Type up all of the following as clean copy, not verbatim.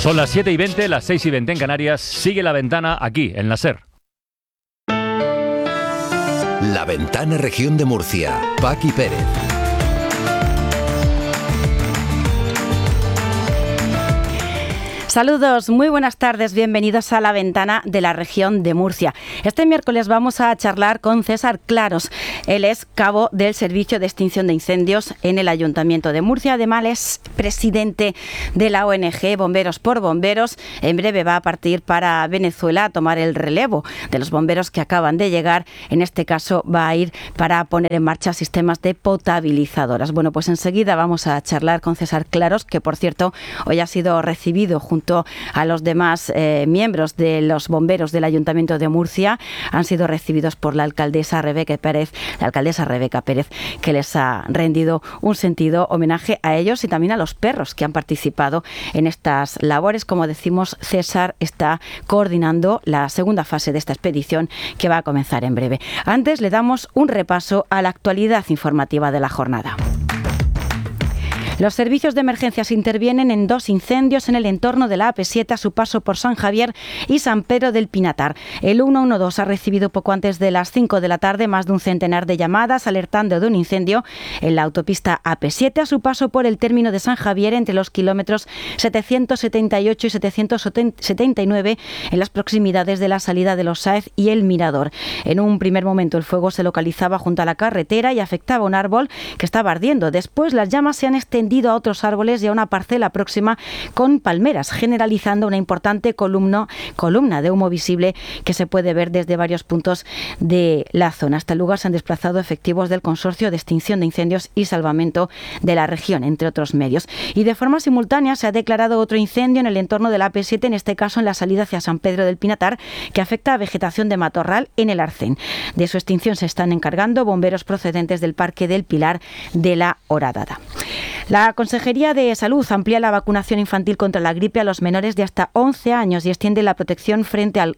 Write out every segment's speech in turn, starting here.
Son las 7:20, las 6:20 en Canarias. Sigue La Ventana aquí, en la SER. La Ventana, Región de Murcia. Paqui Pérez. Saludos, muy buenas tardes, bienvenidos a La Ventana de la Región de Murcia. Este miércoles vamos a charlar con César Claros. Él es cabo del Servicio de Extinción de Incendios en el Ayuntamiento de Murcia. Además es presidente de la ONG Bomberos por Bomberos. En breve va a partir para Venezuela a tomar el relevo de los bomberos que acaban de llegar. En este caso va a ir para poner en marcha sistemas de potabilizadoras. Bueno, pues enseguida vamos a charlar con César Claros, que por cierto hoy ha sido recibido junto a los demás miembros de los bomberos del Ayuntamiento de Murcia. Han sido recibidos por la alcaldesa Rebeca Pérez, que les ha rendido un sentido homenaje a ellos y también a los perros que han participado en estas labores. Como decimos, César está coordinando la segunda fase de esta expedición que va a comenzar en breve. Antes le damos un repaso a la actualidad informativa de la jornada. Los servicios de emergencias intervienen en 2 incendios en el entorno de la AP7 a su paso por San Javier y San Pedro del Pinatar. El 112 ha recibido poco antes de las 5 de la tarde más de un centenar de llamadas alertando de un incendio en la autopista AP7 a su paso por el término de San Javier entre los kilómetros 778 y 779 en las proximidades de la salida de Los Sáez y el Mirador. En un primer momento el fuego se localizaba junto a la carretera y afectaba un árbol que estaba ardiendo. Después las llamas se han extendido a otros árboles y a una parcela próxima con palmeras, generalizando una importante columna de humo visible que se puede ver desde varios puntos de la zona. Hasta el lugar se han desplazado efectivos del Consorcio de Extinción de Incendios y Salvamento de la región, entre otros medios. Y de forma simultánea se ha declarado otro incendio en el entorno de la AP7, en este caso en la salida hacia San Pedro del Pinatar, que afecta a vegetación de matorral en el Arcén. De su extinción se están encargando bomberos procedentes del Parque del Pilar de la Horadada. La Consejería de Salud amplía la vacunación infantil contra la gripe a los menores de hasta 11 años y extiende la protección frente al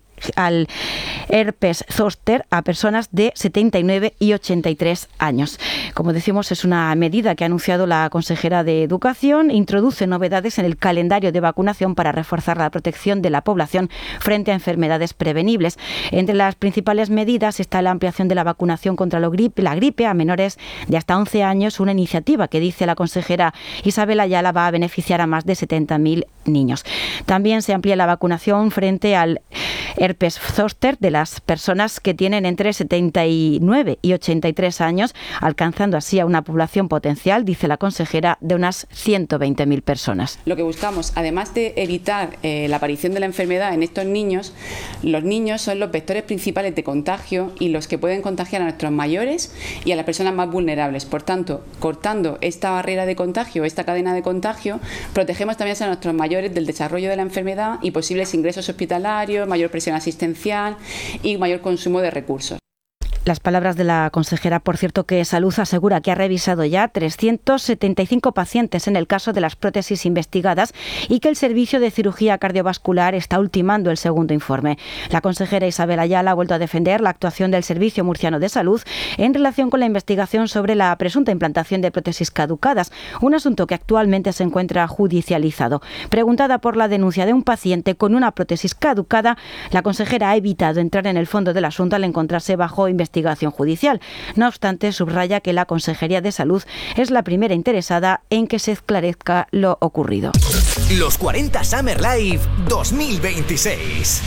herpes zóster a personas de 79 y 83 años. Como decimos, es una medida que ha anunciado la consejera de Educación. Introduce novedades en el calendario de vacunación para reforzar la protección de la población frente a enfermedades prevenibles. Entre las principales medidas está la ampliación de la vacunación contra la gripe a menores de hasta 11 años, una iniciativa que, dice la consejera Isabel Ayala, va a beneficiar a más de 70.000 niños. También se amplía la vacunación frente al herpes zóster de las personas que tienen entre 79 y 83 años, alcanzando así a una población potencial, dice la consejera, de unas 120.000 personas. Lo que buscamos, además de evitar la aparición de la enfermedad en estos niños, los niños son los vectores principales de contagio y los que pueden contagiar a nuestros mayores y a las personas más vulnerables. Por tanto, cortando esta barrera de contagio, esta cadena de contagio, protegemos también a nuestros mayores del desarrollo de la enfermedad y posibles ingresos hospitalarios, mayor presión asistencial y mayor consumo de recursos. Las palabras de la consejera, por cierto, que Salud asegura que ha revisado ya 375 pacientes en el caso de las prótesis investigadas y que el servicio de cirugía cardiovascular está ultimando el segundo informe. La consejera Isabel Ayala ha vuelto a defender la actuación del Servicio Murciano de Salud en relación con la investigación sobre la presunta implantación de prótesis caducadas, un asunto que actualmente se encuentra judicializado. Preguntada por la denuncia de un paciente con una prótesis caducada, la consejera ha evitado entrar en el fondo del asunto al encontrarse bajo investigación judicial. No obstante, subraya que la Consejería de Salud es la primera interesada en que se esclarezca lo ocurrido. Los 40 Summer Live 2026.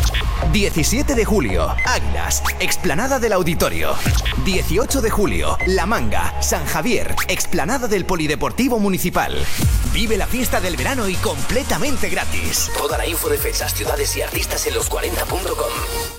17 de julio, Águilas, Explanada del Auditorio. 18 de julio, La Manga, San Javier, Explanada del Polideportivo Municipal. Vive la fiesta del verano y completamente gratis. Toda la info de fechas, ciudades y artistas en los40.com.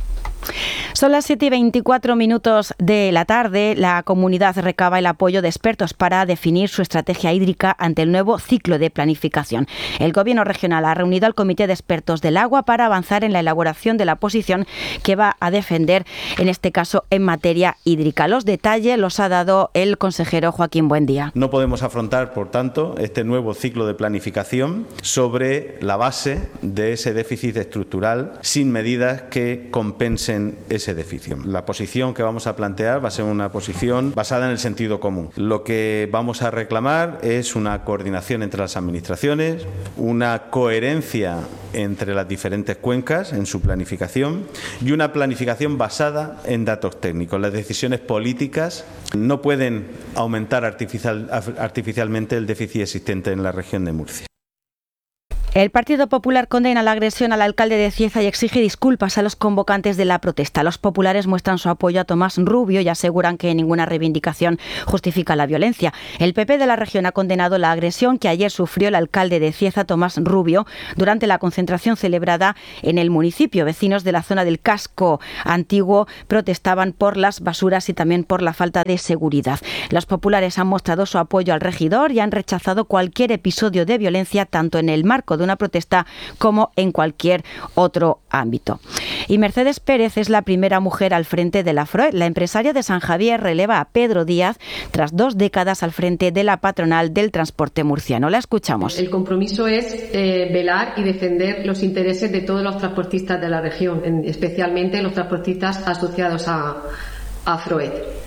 Son las 7:24 de la tarde. La comunidad recaba el apoyo de expertos para definir su estrategia hídrica ante el nuevo ciclo de planificación. El Gobierno regional ha reunido al Comité de Expertos del Agua para avanzar en la elaboración de la posición que va a defender, en este caso, en materia hídrica. Los detalles los ha dado el consejero Joaquín Buendía. No podemos afrontar, por tanto, este nuevo ciclo de planificación sobre la base de ese déficit estructural sin medidas que compensen ese ese edificio. La posición que vamos a plantear va a ser una posición basada en el sentido común. Lo que vamos a reclamar es una coordinación entre las administraciones, una coherencia entre las diferentes cuencas en su planificación y una planificación basada en datos técnicos. Las decisiones políticas no pueden aumentar artificialmente el déficit existente en la región de Murcia. El Partido Popular condena la agresión al alcalde de Cieza y exige disculpas a los convocantes de la protesta. Los populares muestran su apoyo a Tomás Rubio y aseguran que ninguna reivindicación justifica la violencia. El PP de la región ha condenado la agresión que ayer sufrió el alcalde de Cieza, Tomás Rubio, durante la concentración celebrada en el municipio. Vecinos de la zona del casco antiguo protestaban por las basuras y también por la falta de seguridad. Los populares han mostrado su apoyo al regidor y han rechazado cualquier episodio de violencia, tanto en el marco de una protesta como en cualquier otro ámbito. Y Mercedes Pérez es la primera mujer al frente de la FROE. La empresaria de San Javier releva a Pedro Díaz tras 2 décadas al frente de la patronal del transporte murciano. La escuchamos. El compromiso es velar y defender los intereses de todos los transportistas de la región, especialmente los transportistas asociados a FROE.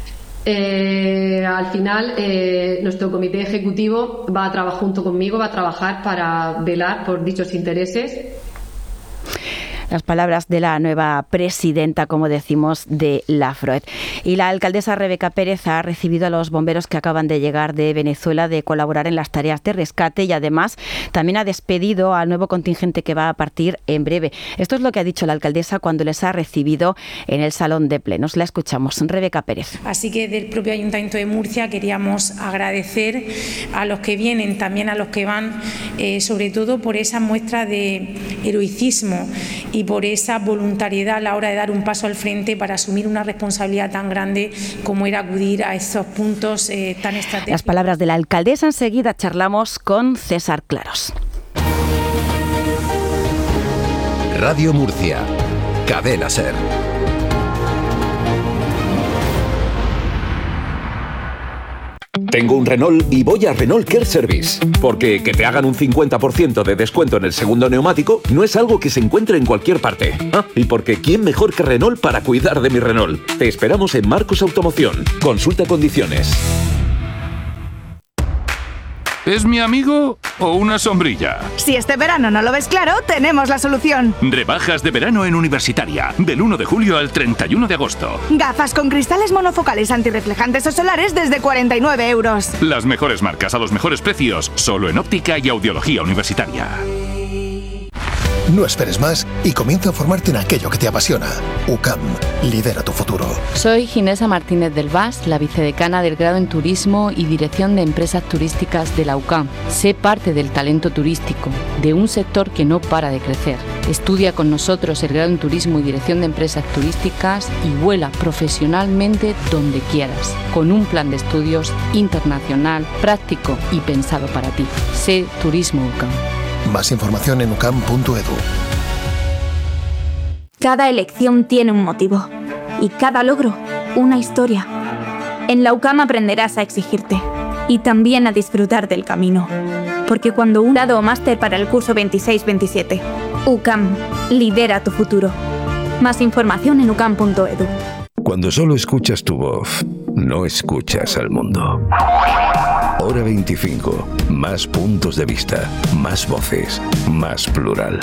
Al final, nuestro comité ejecutivo va a trabajar junto conmigo, va a trabajar para velar por dichos intereses. Las palabras de la nueva presidenta, como decimos, de la FROE. Y la alcaldesa Rebeca Pérez ha recibido a los bomberos que acaban de llegar de Venezuela de colaborar en las tareas de rescate y además también ha despedido al nuevo contingente que va a partir en breve. Esto es lo que ha dicho la alcaldesa cuando les ha recibido en el Salón de Plenos. La escuchamos, Rebeca Pérez. Así que del propio Ayuntamiento de Murcia queríamos agradecer a los que vienen, también a los que van, sobre todo por esa muestra de heroicismo y por esa voluntariedad a la hora de dar un paso al frente para asumir una responsabilidad tan grande como era acudir a esos puntos tan estratégicos. Las palabras de la alcaldesa. Enseguida charlamos con César Claros. Radio Murcia, Cadena SER. Tengo un Renault y voy a Renault Care Service, porque que te hagan un 50% de descuento en el segundo neumático no es algo que se encuentre en cualquier parte. Y porque ¿quién mejor que Renault para cuidar de mi Renault? Te esperamos en Marcos Automoción. Consulta condiciones. ¿Es mi amigo o una sombrilla? Si este verano no lo ves claro, tenemos la solución. Rebajas de verano en Universitaria, del 1 de julio al 31 de agosto. Gafas con cristales monofocales antirreflejantes o solares desde 49 euros. Las mejores marcas a los mejores precios, solo en óptica y audiología universitaria. No esperes más y comienza a formarte en aquello que te apasiona. UCAM, lidera tu futuro. Soy Ginesa Martínez del Vaz, la vicedecana del grado en Turismo y Dirección de Empresas Turísticas de la UCAM. Sé parte del talento turístico, de un sector que no para de crecer. Estudia con nosotros el grado en Turismo y Dirección de Empresas Turísticas y vuela profesionalmente donde quieras, con un plan de estudios internacional, práctico y pensado para ti. Sé Turismo UCAM. Más información en ucam.edu. Cada elección tiene un motivo y cada logro una historia. En la UCAM aprenderás a exigirte y también a disfrutar del camino. Porque cuando un grado o máster para el curso 26-27, UCAM lidera tu futuro. Más información en ucam.edu. Cuando solo escuchas tu voz, no escuchas al mundo. Hora 25. Más puntos de vista, más voces, más plural.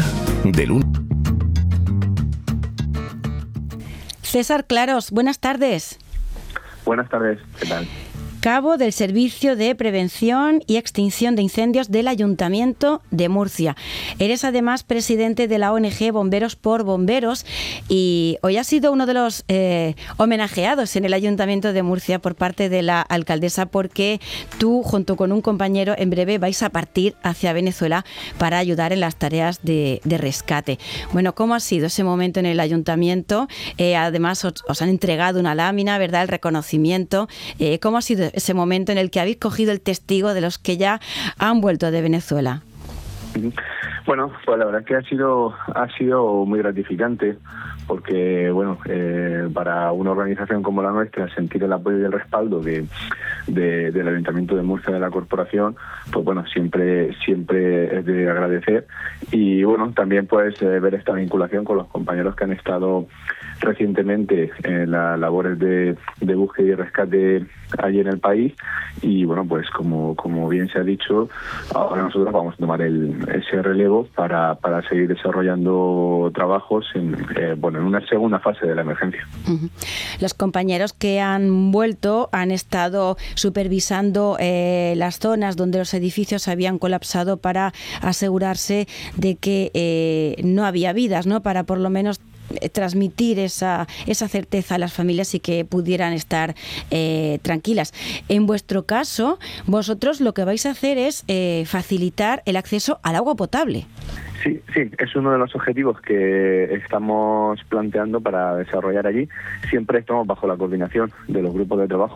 César Claros, buenas tardes. Buenas tardes, ¿qué tal? Cabo del Servicio de Prevención y Extinción de Incendios del Ayuntamiento de Murcia. Eres además presidente de la ONG Bomberos por Bomberos y hoy has sido uno de los homenajeados en el Ayuntamiento de Murcia por parte de la alcaldesa, porque tú, junto con un compañero, en breve vais a partir hacia Venezuela para ayudar en las tareas de rescate. Bueno, ¿cómo ha sido ese momento en el Ayuntamiento? Además, os han entregado una lámina, ¿verdad?, el reconocimiento. ¿Cómo ha sido ese momento en el que habéis cogido el testigo de los que ya han vuelto de Venezuela? Bueno, pues la verdad es que ha sido muy gratificante, porque bueno, para una organización como la nuestra, sentir el apoyo y el respaldo de del Ayuntamiento de Murcia, de la corporación, pues bueno, siempre es de agradecer. Y bueno, también pues ver esta vinculación con los compañeros que han estado recientemente en las labores de búsqueda y rescate allí en el país. Y bueno, pues como bien se ha dicho, ahora nosotros vamos a tomar ese relevo para seguir desarrollando trabajos en una segunda fase de la emergencia. Los compañeros que han vuelto han estado supervisando las zonas donde los edificios habían colapsado para asegurarse de que no había vidas, ¿no? Para por lo menos transmitir esa certeza a las familias y que pudieran estar tranquilas. En vuestro caso, vosotros lo que vais a hacer es facilitar el acceso al agua potable. Sí, es uno de los objetivos que estamos planteando para desarrollar allí. Siempre estamos bajo la coordinación de los grupos de trabajo